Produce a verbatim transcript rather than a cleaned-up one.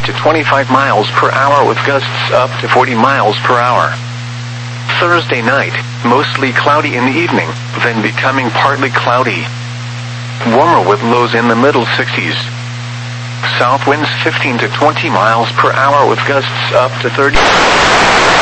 to twenty-five miles per hour with gusts up to forty miles per hour. Thursday night, mostly cloudy in the evening, then becoming partly cloudy. Warmer with lows in the middle sixties. South winds fifteen to twenty miles per hour with gusts up to thirty.